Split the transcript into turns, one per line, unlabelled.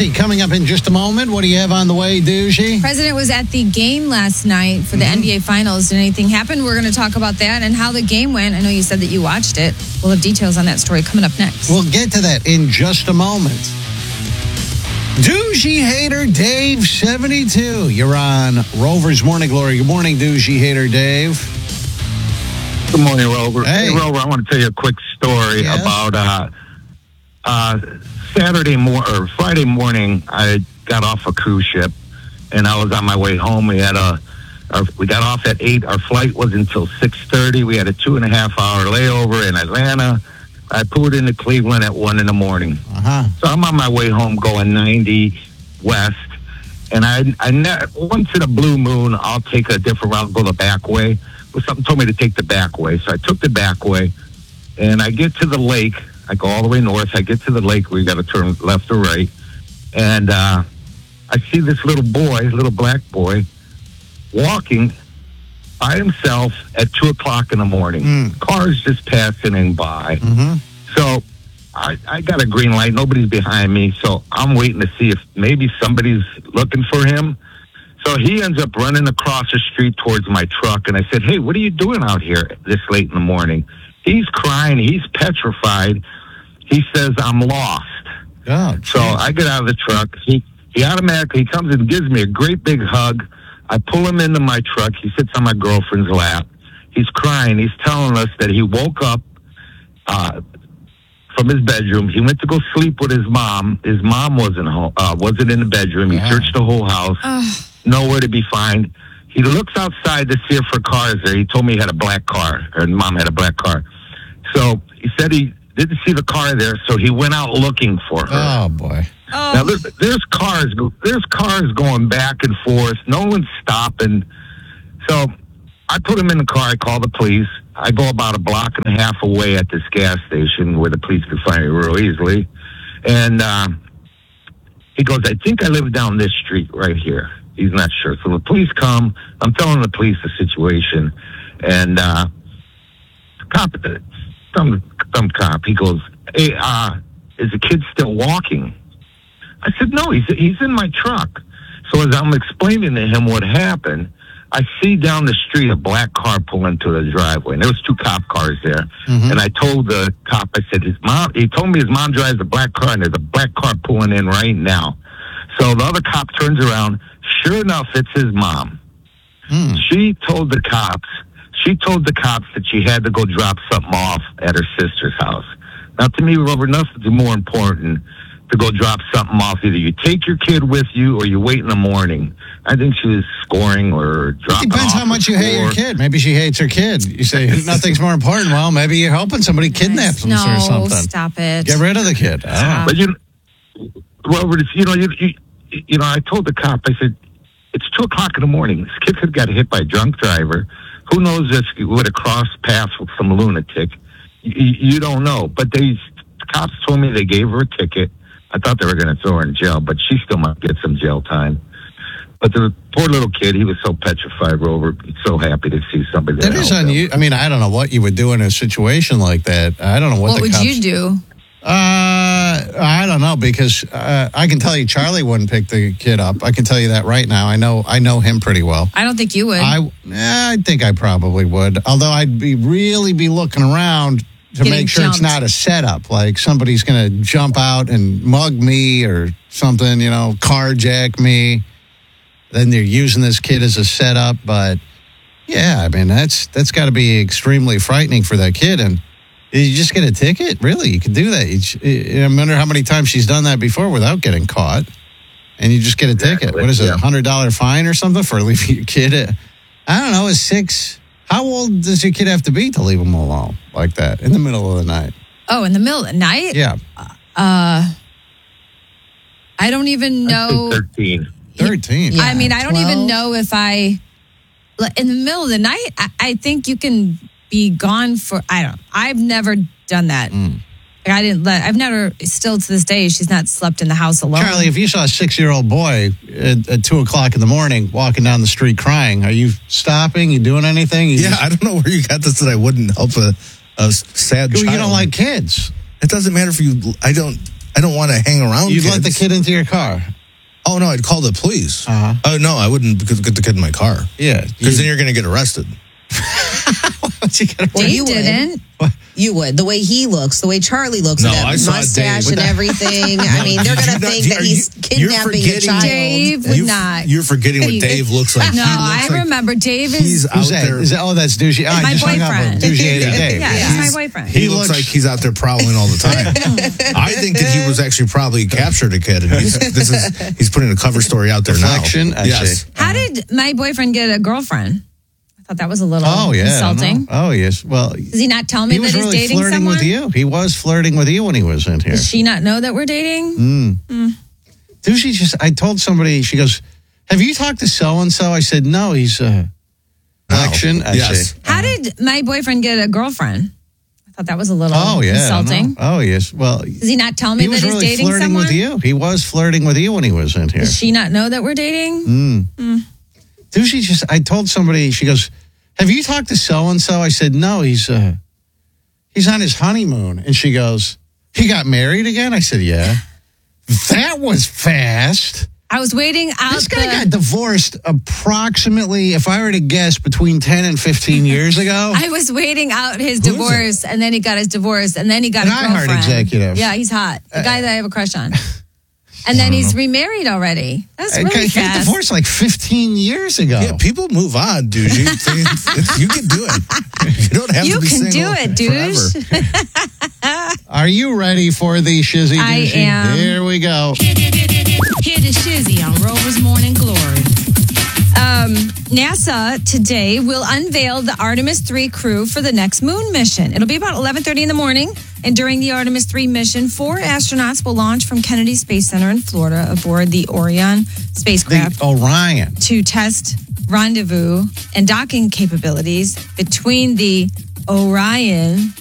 Doozy coming up in just a moment. What do you have on the way, Doozy?
President was at the game last night for the NBA Finals. Did anything happen? We're going to talk about that and how the game went. I know you said that you watched it. We'll have details on that story coming up next.
We'll get to that in just a moment. Doozy Hater Dave 72. You're on Rover's Morning Glory. Good morning, Doozy Hater Dave.
Good morning, Rover.
Hey,
Rover, I want to tell you a quick story about Friday morning. I got off a cruise ship, and I was on my way home. We got off at 8. Our flight was until 6:30. We had a 2.5-hour layover in Atlanta. I pulled into Cleveland at 1 in the morning. So I'm on my way home going 90 west, and once in a blue moon, I'll take a different route, go the back way. But something told me to take the back way, so I took the back way, and I get to the lake. I go all the way north. I get to the lake. We got to turn left or right, and I see this little black boy, walking by himself at 2 o'clock in the morning. Cars just passing by. So I got a green light. Nobody's behind me, so I'm waiting to see if maybe somebody's looking for him. So he ends up running across the street towards my truck, and I said, "Hey, what are you doing out here this late in the morning?" He's crying. He's petrified. He says, "I'm lost." So I get out of the truck. He automatically comes and gives me a great big hug. I pull him into my truck. He sits on my girlfriend's lap. He's crying. He's telling us that he woke up from his bedroom. He went to go sleep with his mom. His mom wasn't home, wasn't in the bedroom. He searched the whole house. Nowhere to be found. He looks outside to see if her car is there. He told me he had a black car. Her mom had a black car. So he said he didn't see the car there, so he went out looking for her.
Oh, boy.
Now, there's cars going back and forth. No one's stopping. So I put him in the car. I call the police. I go about a block and a half away at this gas station where the police could find me real easily. And he goes, "I think I live down this street right here." He's not sure. So the police come. I'm telling the police the situation. And some cop, he goes, "Hey, is the kid still walking?" I said, "No, he's in my truck." So as I'm explaining to him what happened, I see down the street a black car pull into the driveway. And there was 2 cop cars there. And I told the cop, I said, he told me his mom drives a black car, and there's a black car pulling in right now. So the other cop turns around. Sure enough, it's his mom. She told the cops that she had to go drop something off at her sister's house. Now, to me, Robert, nothing's more important to go drop something off. Either you take your kid with you or you wait in the morning. I think she was scoring or dropping off.
Depends how much you hate your kid. Maybe she hates her kid. You say nothing's more important. Well, maybe you're helping somebody kidnap them or something.
No, stop it.
Get rid of the kid.
But Robert, I told the cop, I said, it's 2 o'clock in the morning. This kid had got hit by a drunk driver. Who knows if he would have crossed paths with some lunatic? You don't know. But the cops told me they gave her a ticket. I thought they were going to throw her in jail, but she still might get some jail time. But the poor little kid, he was so petrified, Rover. He's so happy to see somebody
that is unusual. I mean, I don't know what you would do in a situation like that. I don't know what
would you do?
I don't know, because I can tell you Charlie wouldn't pick the kid up. I can tell you that right now. I know him pretty well.
I don't think you would.
I think I probably would. Although I'd really be looking around to make sure it's not a setup, like somebody's going to jump out and mug me or something, carjack me. Then they're using this kid as a setup. But yeah, I mean, that's got to be extremely frightening for that kid. And you just get a ticket? Really? You can do that. I wonder how many times she's done that before without getting caught. And you just get a ticket. What is it, $100 fine or something for leaving your kid? I don't know, is 6... How old does your kid have to be to leave him alone like that in the middle of the night?
Oh, in the middle of the night?
Yeah.
I don't even know.
13.
13.
Yeah. I mean, I don't even know if in the middle of the night, I think you can be gone for, I've never done that. I've never, still to this day, she's not slept in the house alone.
Charlie, if you saw a 6-year-old boy at 2 o'clock in the morning walking down the street crying, are you stopping? You doing anything?
I don't know where you got this that I wouldn't help a sad child.
You don't like kids.
It doesn't matter for you. I don't want to hang around.
You'd
kids.
let the kid into your car.
Oh no, I'd call the police.
Uh-huh.
Oh no, I wouldn't get the kid in my car.
Yeah,
because then you're going to get arrested.
Dave didn't.
You would. The way he looks, the way Charlie looks, with that mustache and everything. I mean, they're going to think that he's kidnapping a child.
Dave would not.
You're forgetting what Dave looks like.
No, I remember. Dave is.
He's out there.
That's douchey.
My boyfriend.
Dave.
Yeah, he's my boyfriend.
He looks like he's out there prowling all the time. I think that he was actually probably captured a kid, and he's putting a cover story out there now.
Yes.
How did my boyfriend get a girlfriend? I thought that was a little insulting.
Oh, yes. Well,
does he not tell me that he's dating
flirting
someone?
With you. He was flirting with you when he was in here.
Does she not know that we're dating?
I told somebody, she goes, have you talked to so-and-so? I said, no, he's election.
Yes.
How did my boyfriend get a girlfriend? I thought that was a little insulting.
Oh, yes. Well,
does he not tell me that he's dating
flirting
someone?
With you. He was flirting with you when he was in here.
Does she not know that we're dating?
I told somebody, she goes, have you talked to so-and-so? I said, no, he's on his honeymoon. And she goes, he got married again? I said, yeah. That was fast.
I was waiting out.
This guy got divorced approximately, if I were to guess, between 10 and 15 years ago.
I was waiting out his divorce, and then he got his divorce, and then he got a girlfriend.
iHeart executive.
Yeah, he's hot. The guy that I have a crush on. And then he's remarried already. That's really fast.
He got divorced like 15 years ago.
Yeah, people move on, dude. You can do it. You don't have to be single
You can do it,
forever.
Are you ready for the shizzy?
I am.
Here we go.
Hear the shizzy on Rover's Morning Glory.
NASA today will unveil the Artemis 3 crew for the next moon mission. It'll be about 11:30 in the morning. And during the Artemis 3 mission, 4 astronauts will launch from Kennedy Space Center in Florida aboard the Orion spacecraft.
The Orion.
To test rendezvous and docking capabilities between the Orion